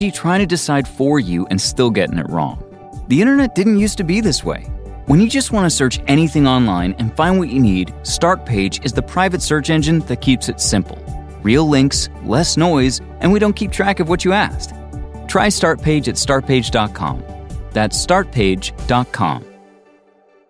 trying to decide for you and still getting it wrong. The internet didn't used to be this way. When you just want to search anything online and find what you need, Startpage is the private search engine that keeps it simple. Real links, less noise, and we don't keep track of what you asked. Try Startpage at startpage.com. That's startpage.com.